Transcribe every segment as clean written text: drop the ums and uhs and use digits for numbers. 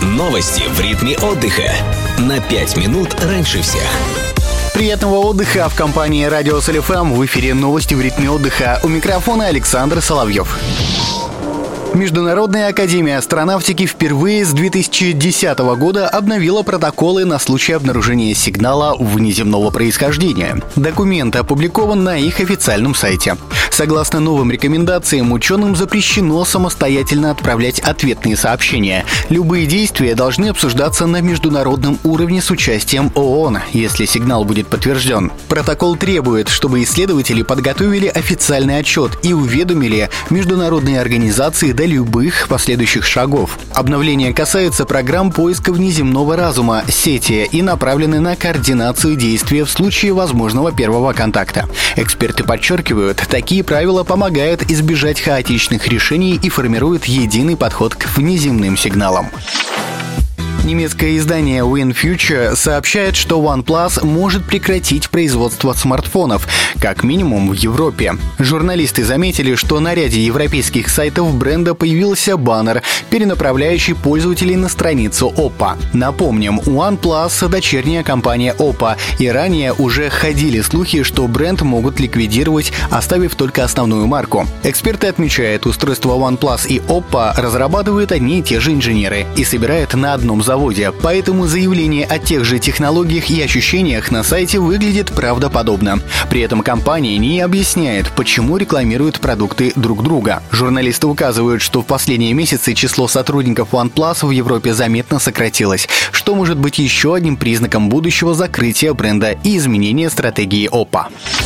Новости в ритме отдыха. На 5 минут раньше всех. Приятного отдыха в компании Радио Соль.ФМ. В эфире новости в ритме отдыха. У микрофона Александр Соловьев. Международная академия астронавтики впервые с 2010 года обновила протоколы на случай обнаружения сигнала внеземного происхождения. Документ опубликован на их официальном сайте. Согласно новым рекомендациям, ученым запрещено самостоятельно отправлять ответные сообщения. Любые действия должны обсуждаться на международном уровне с участием ООН, если сигнал будет подтвержден. Протокол требует, чтобы исследователи подготовили официальный отчет и уведомили международные организации до любых последующих шагов. Обновление касается программ поиска внеземного разума, сети и направлены на координацию действия в случае возможного первого контакта. Эксперты подчеркивают, такие правила помогают избежать хаотичных решений и формируют единый подход к внеземным сигналам. Немецкое издание WinFuture сообщает, что OnePlus может прекратить производство смартфонов, как минимум в Европе. Журналисты заметили, что на ряде европейских сайтов бренда появился баннер, перенаправляющий пользователей на страницу Oppo. Напомним, OnePlus — дочерняя компания Oppo, и ранее уже ходили слухи, что бренд могут ликвидировать, оставив только основную марку. Эксперты отмечают, устройства OnePlus и Oppo разрабатывают одни и те же инженеры и собирают на одном заводе, поэтому заявление о тех же технологиях и ощущениях на сайте выглядит правдоподобно. При этом компания не объясняет, почему рекламируют продукты друг друга. Журналисты указывают, что в последние месяцы число сотрудников OnePlus в Европе заметно сократилось, что может быть еще одним признаком будущего закрытия бренда и изменения стратегии Oppo.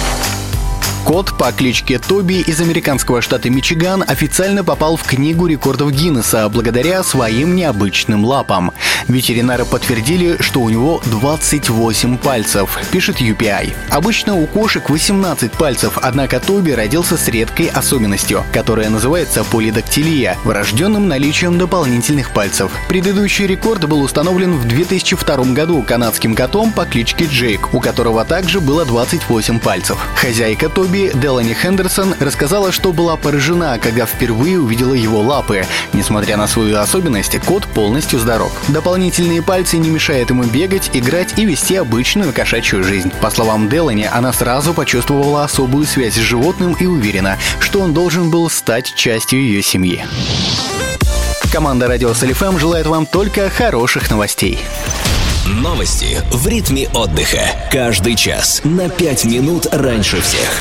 Кот по кличке Тоби из американского штата Мичиган официально попал в Книгу рекордов Гиннесса благодаря своим необычным лапам. Ветеринары подтвердили, что у него 28 пальцев, пишет UPI. Обычно у кошек 18 пальцев, однако Тоби родился с редкой особенностью, которая называется полидактилия, врожденным наличием дополнительных пальцев. Предыдущий рекорд был установлен в 2002 году канадским котом по кличке Джейк, у которого также было 28 пальцев. Хозяйка Тоби Делани Хендерсон рассказала, что была поражена, когда впервые увидела его лапы. Несмотря на свою особенность, кот полностью здоров. Дополнительные пальцы не мешают ему бегать, играть и вести обычную кошачью жизнь. По словам Делани, она сразу почувствовала особую связь с животным и уверена, что он должен был стать частью ее семьи. Команда Радио Соль.ФМ желает вам только хороших новостей. Новости в ритме отдыха. Каждый час на 5 минут раньше всех.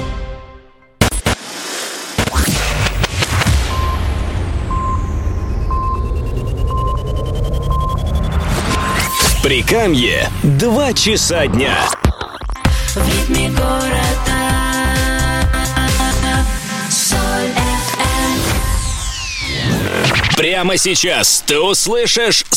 Прикамье 2 часа дня. В ритме города Соль.ФМ. Прямо сейчас ты услышишь